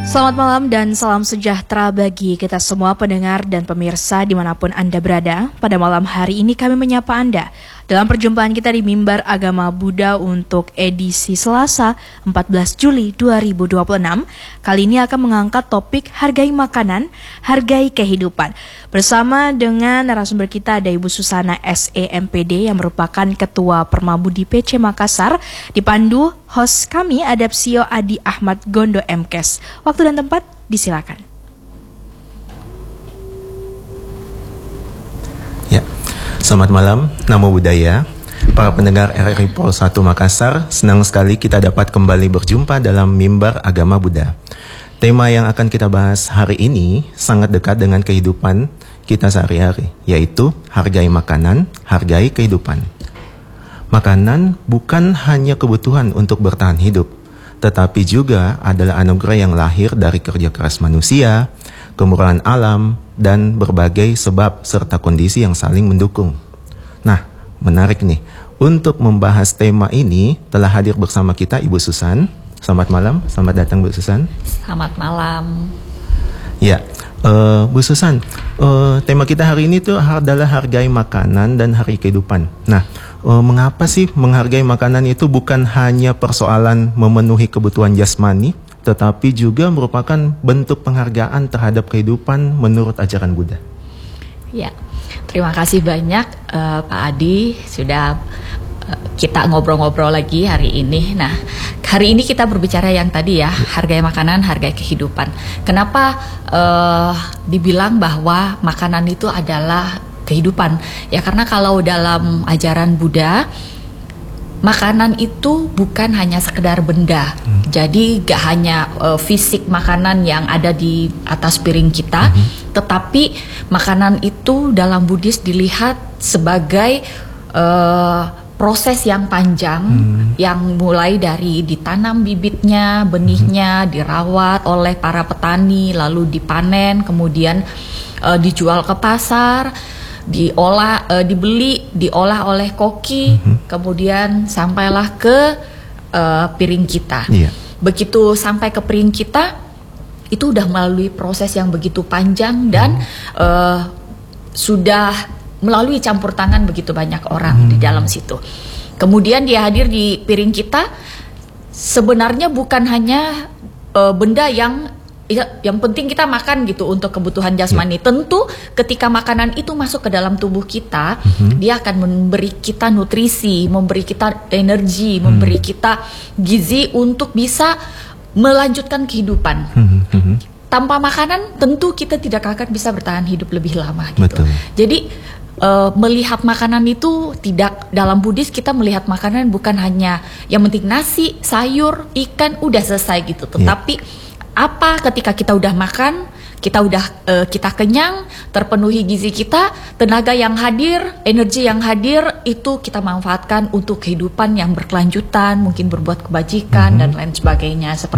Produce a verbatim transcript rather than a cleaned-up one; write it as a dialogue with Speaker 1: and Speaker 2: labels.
Speaker 1: Selamat malam dan salam sejahtera bagi kita semua pendengar dan pemirsa dimanapun Anda berada. Pada malam hari ini kami menyapa Anda dalam perjumpaan kita di Mimbar Agama Buddha untuk edisi Selasa empat belas Juli dua ribu dua puluh enam. Kali ini akan mengangkat topik hargai makanan, hargai kehidupan. Bersama dengan narasumber kita ada Ibu Susana S E M P D yang merupakan Ketua Permabudi P C Makassar. Dipandu host kami ada Psio Adi Ahmad Gondo M Kes. Waktu dan tempat disilakan.
Speaker 2: Ya, selamat malam, Namo Buddhaya. Para pendengar R R I Pol satu Makassar, senang sekali kita dapat kembali berjumpa dalam Mimbar Agama Buddha. Tema yang akan kita bahas hari ini sangat dekat dengan kehidupan kita sehari-hari, yaitu hargai makanan, hargai kehidupan. Makanan bukan hanya kebutuhan untuk bertahan hidup, tetapi juga adalah anugerah yang lahir dari kerja keras manusia, kemurahan alam, dan berbagai sebab serta kondisi yang saling mendukung. Nah, menarik nih, untuk membahas tema ini telah hadir bersama kita Ibu Susan. Selamat malam, selamat datang Bu Susan.
Speaker 3: Selamat malam.
Speaker 2: Ya, uh, Bu Susan, uh, tema kita hari ini tuh adalah hargai makanan dan hargai kehidupan. Nah, uh, mengapa sih menghargai makanan itu bukan hanya persoalan memenuhi kebutuhan jasmani, tetapi juga merupakan bentuk penghargaan terhadap kehidupan menurut ajaran Buddha?
Speaker 3: Ya, terima kasih banyak uh, Pak Adi sudah uh, kita ngobrol-ngobrol lagi hari ini. Nah, hari ini kita berbicara yang tadi ya, hargai makanan, hargai kehidupan. Kenapa uh, dibilang bahwa makanan itu adalah kehidupan? Ya karena kalau dalam ajaran Buddha, makanan itu bukan hanya sekedar benda. Hmm. Jadi gak hanya uh, fisik makanan yang ada di atas piring kita, hmm. tetapi makanan itu dalam Buddhis dilihat sebagai uh, proses yang panjang, hmm. yang mulai dari ditanam bibitnya, benihnya, hmm. dirawat oleh para petani, lalu dipanen, kemudian uh, dijual ke pasar, diolah, uh, dibeli, diolah oleh koki, mm-hmm. kemudian sampailah ke uh, piring kita. Yeah. Begitu sampai ke piring kita, itu udah melalui proses yang begitu panjang dan mm. uh, sudah melalui campur tangan begitu banyak orang mm. di dalam situ. Kemudian dia hadir di piring kita, sebenarnya bukan hanya uh, benda yang Ya, yang penting kita makan gitu untuk kebutuhan jasmani. Yeah. Tentu ketika makanan itu masuk ke dalam tubuh kita, mm-hmm. dia akan memberi kita nutrisi, memberi kita energi, mm. memberi kita gizi untuk bisa melanjutkan kehidupan. Mm-hmm. Tanpa makanan tentu kita tidak akan bisa bertahan hidup lebih lama gitu. Betul. Jadi uh, melihat makanan itu tidak, dalam Buddhis kita melihat makanan bukan hanya yang penting nasi, sayur, ikan udah selesai gitu. Tetapi yeah. apa ketika kita udah makan, kita udah uh, kita kenyang, terpenuhi gizi kita, tenaga yang hadir, energi yang hadir itu kita manfaatkan untuk kehidupan yang berkelanjutan, mungkin berbuat kebajikan mm-hmm. dan lain sebagainya. Seperti